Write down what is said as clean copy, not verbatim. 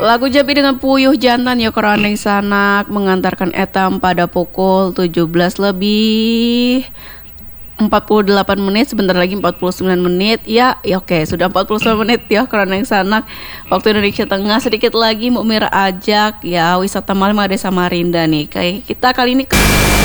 Lagu Jabi dengan Puyuh Jantan ya Koroneng Sanak mengantarkan etam pada pukul 17 lebih 48 menit, sebentar lagi 49 menit ya oke, sudah 49 menit ya Koroneng Sanak waktu Indonesia Tengah. Sedikit lagi Mbak Mira ajak ya wisata malam ada Samarinda nih. Kayak kita kali ini